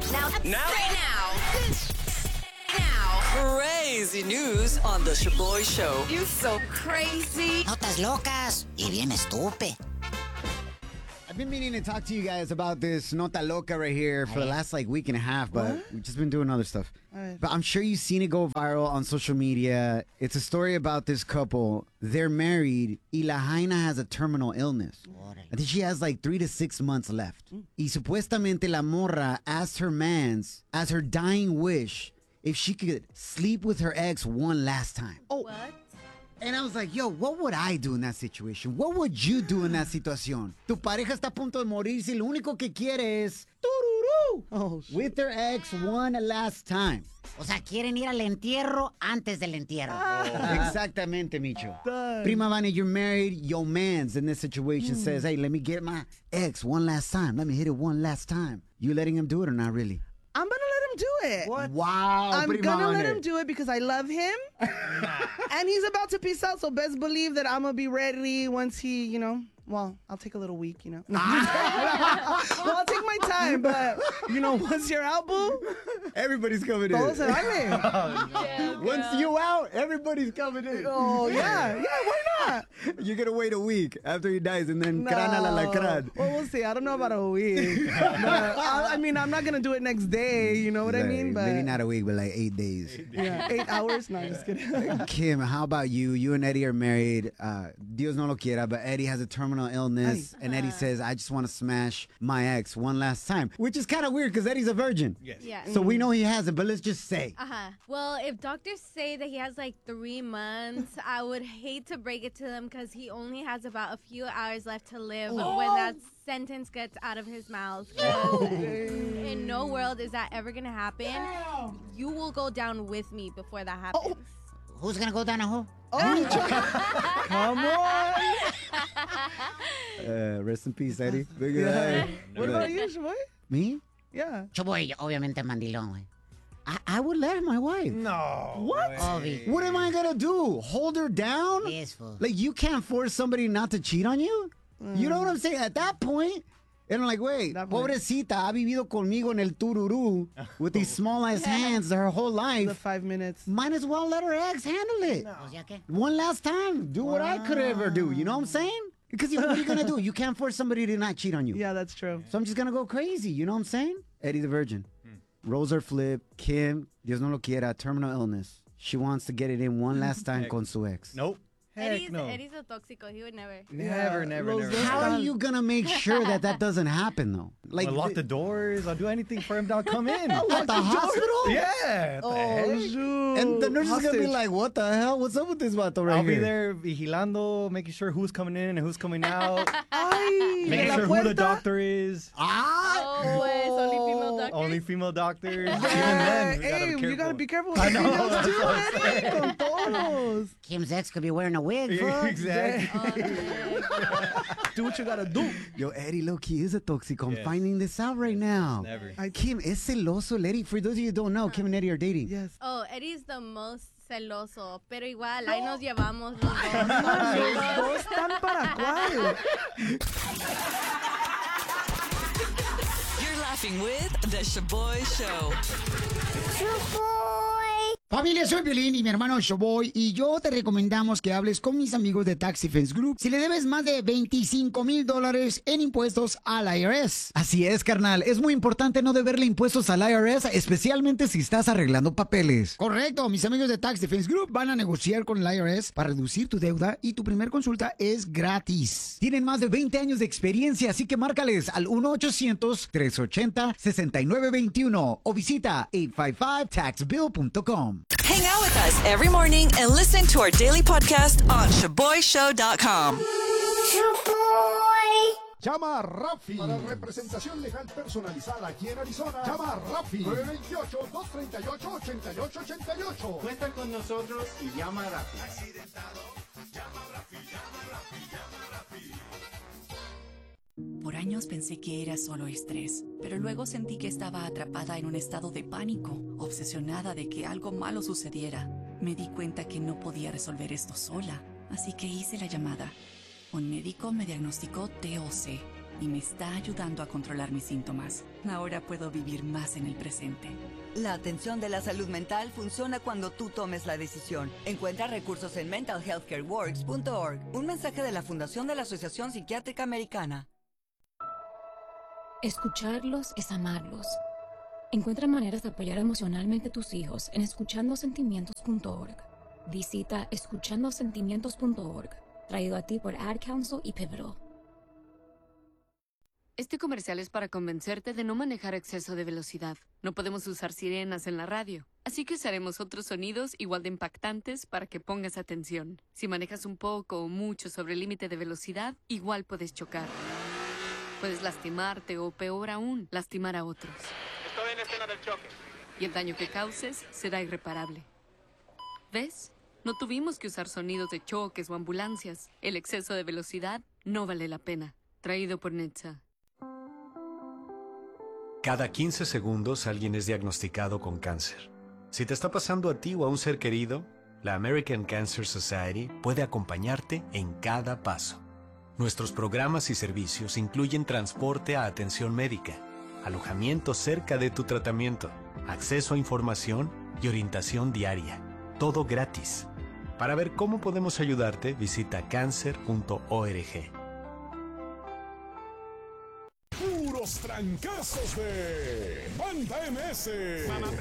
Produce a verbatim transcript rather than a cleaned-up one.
Now, Now? right now. Now. Crazy news on the Shaboy Show. You so crazy. Notas locas y bien estúpido. I've been meaning to talk to you guys about this Nota Loca right here for the last like week and a half, but What? we've just been doing other stuff. Right. But I'm sure you've seen it go viral on social media. It's a story about this couple. They're married y la Jaina has a terminal illness. I think she has like three to six months left. Y supuestamente la morra asked her mans, as her dying wish, if she could sleep with her ex one last time. Oh, What? And I was like, yo, what would I do in that situation? What would you do in that situación? Tu pareja está a punto de morirse y lo único que quiere es tururú, Oh, shit. with their ex one last time. O sea, quieren ir al entierro antes del entierro. Exactamente, Micho. Done. Prima Vani, you're married. Your man's in this situation says, hey, let me get my ex one last time. Let me hit it one last time. You letting him do it or not really? I'm gonna let him do it. What? Wow, I'm Prima gonna let Vani. him do it because I love him. And he's about to peace out, so best believe that I'm gonna be ready once he, you know, well, I'll take a little week, you know. well, I'll take my time, but, you know, once you're out, boo, Everybody's coming in. todos se vale. Once you out, everybody's coming in. Oh, yeah, yeah, why not? You're gonna wait a week after he dies and then crana la lacran. Well, we'll see. I don't know about a week. But, I, I mean, I'm not gonna do it next day, you know what I mean? But Maybe not a week, but like eight days. yeah, eight hours? No, just kidding. Kim, how about you? You and Eddie are married. Uh, Dios no lo quiera, but Eddie has a terminal illness, Ay. and Eddie says, I just want to smash my ex one last time, which is kind of weird because Eddie's a virgin. Yes. Yeah. So we know he has it, but let's just say. Uh-huh. Well, if doctors say that he has like three months, I would hate to break it to them because he only has about a few hours left to live when that sentence gets out of his mouth. 'Cause in no world is that ever going to happen. You will go down with me before that happens. Who's gonna go down a hole? Come on. Uh, rest in peace, Eddie. Look at Yeah. that. What about you, Shaboy? Me? Yeah. Choboy, obviamente mandilón, güey. I, I would let my wife. No. What? Obvi. What am I gonna do? Hold her down? Yes, fool. Like, you can't force somebody not to cheat on you? You know what I'm saying? At that point, and I'm like, wait, That point. pobrecita ha vivido conmigo en el tururú with these small ass hands her whole The life. five minutes. Might as well let her ex handle it. Pues ya que. One last time. Do what I could ever do. You know what I'm saying? Because you- what are you gonna do? You can't force somebody to not cheat on you. Yeah, that's true. So I'm just gonna go crazy. You know what I'm saying? Eddie the Virgin. Rolls her flip. Kim, Dios no lo quiera, terminal illness. She wants to get it in one last time con su ex. Nope. Heck Eddie's, no. Eddie's a toxico. He would never. Never, never, Los never. dos How are están- you gonna make sure that that doesn't happen though? Like I'll lock th- the doors. I'll do anything for him to come in. at the hospital? Yeah. what the Oh, heck? shoot. And the nurse is gonna be Hostage. like, "What the hell? What's up with this vato right I'll here?" be there vigilando, making sure who's coming in and who's coming out, Ay, de making la sure who the puerta. doctor is. Ah, Oh, pues, only female doctors. Only female doctors. Even Yeah, then, we hey, gotta be you gotta careful. be careful with I the know, females that's too, what I'm Eddie. Con todos. Kim's ex could be wearing a wig, fool. Exactly. Do what you gotta do. yo, Eddie Loki is a toxic. I'm Yes. finding this out right now. Never. I- Kim es celoso, el Eddie. For those of you who don't know, Kim and Eddie are dating. Yes. Oh, Eddie's the most celoso. Pero igual, ahí nos llevamos los dos. Los dos están para cuál. You're laughing with the Shaboy Show. Familia, soy Violín y mi hermano Showboy y yo te recomendamos que hables con mis amigos de Tax Defense Group si le debes más de veinticinco mil dólares en impuestos al I R S. Así es, carnal. Es muy importante no deberle impuestos al I R S, especialmente si estás arreglando papeles. Correcto. Mis amigos de Tax Defense Group van a negociar con el I R S para reducir tu deuda y tu primer consulta es gratis. Tienen más de veinte años de experiencia, así que márcales al uno ochocientos, trescientos ochenta, sesenta y nueve veintiuno o visita ocho cinco cinco tax bill punto com. Hang out with us every morning and listen to our daily podcast on shaboy show dot com. Llama a Rafi para representación legal personalizada aquí en Arizona. Llama a Rafi nueve veintiocho, dos treinta y ocho, ochenta y ocho ochenta y ocho. Cuenta con nosotros y llama a Rafi. Por años pensé que era solo estrés, pero luego sentí que estaba atrapada en un estado de pánico, obsesionada de que algo malo sucediera. Me di cuenta que no podía resolver esto sola, así que hice la llamada. Un médico me diagnosticó T O C, y me está ayudando a controlar mis síntomas. Ahora puedo vivir más en el presente. La atención de la salud mental funciona cuando tú tomes la decisión. Encuentra recursos en mental health care works punto org. Un mensaje de la Fundación de la Asociación Psiquiátrica Americana. Escucharlos es amarlos. Encuentra maneras de apoyar emocionalmente a tus hijos en escuchando sentimientos punto org. Visita escuchando sentimientos punto org. Traído a ti por Ad Council y Pivotal. Este comercial es para convencerte de no manejar a exceso de velocidad. No podemos usar sirenas en la radio, así que usaremos otros sonidos igual de impactantes para que pongas atención. Si manejas un poco o mucho sobre el límite de velocidad, igual puedes chocar. Puedes lastimarte o, peor aún, lastimar a otros. Estoy en escena del choque. Y el daño que causes será irreparable. ¿Ves? No tuvimos que usar sonidos de choques o ambulancias. El exceso de velocidad no vale la pena. Traído por N H T S A. Cada quince segundos alguien es diagnosticado con cáncer. Si te está pasando a ti o a un ser querido, la American Cancer Society puede acompañarte en cada paso. Nuestros programas y servicios incluyen transporte a atención médica, alojamiento cerca de tu tratamiento, acceso a información y orientación diaria. Todo gratis. Para ver cómo podemos ayudarte, visita cancer punto org. Puros trancazos de Banda M S.